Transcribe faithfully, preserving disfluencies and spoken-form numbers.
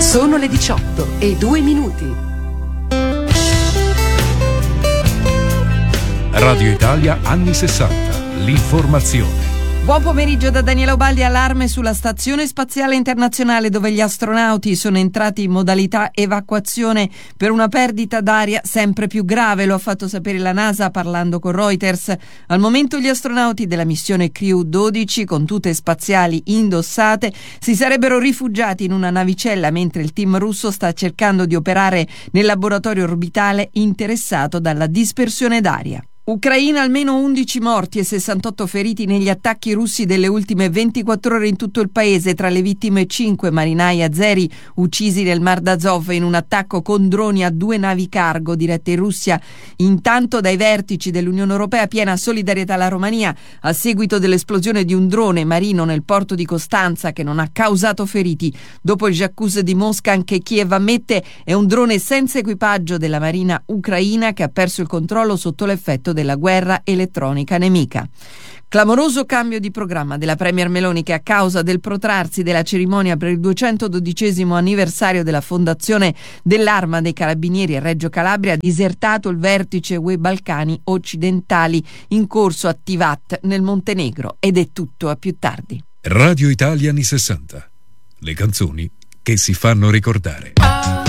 Sono le diciotto e due minuti. Radio Italia anni sessanta. L'informazione. Buon pomeriggio da Daniela Ubaldi. Allarme sulla Stazione Spaziale Internazionale, dove gli astronauti sono entrati in modalità evacuazione per una perdita d'aria sempre più grave. Lo ha fatto sapere la NASA parlando con Reuters. Al momento gli astronauti della missione Crew dodici, con tute spaziali indossate, si sarebbero rifugiati in una navicella, mentre il team russo sta cercando di operare nel laboratorio orbitale interessato dalla dispersione d'aria. Ucraina, almeno undici morti e sessantotto feriti negli attacchi russi delle ultime ventiquattro ore in tutto il paese. Tra le vittime cinque marinai azeri uccisi nel Mar d'Azov in un attacco con droni a due navi cargo dirette in Russia. Intanto dai vertici dell'Unione Europea piena solidarietà alla Romania a seguito dell'esplosione di un drone marino nel porto di Costanza che non ha causato feriti. Dopo il J'accuse di Mosca, anche Kiev ammette è un drone senza equipaggio della marina ucraina che ha perso il controllo sotto l'effetto della guerra elettronica nemica. Clamoroso cambio di programma della Premier Meloni, che a causa del protrarsi della cerimonia per il duecentododicesimo anniversario della fondazione dell'Arma dei Carabinieri a Reggio Calabria ha disertato il vertice U E Balcani occidentali in corso a Tivat nel Montenegro. Ed è tutto, a più tardi. Radio Italia anni sessanta. Le canzoni che si fanno ricordare.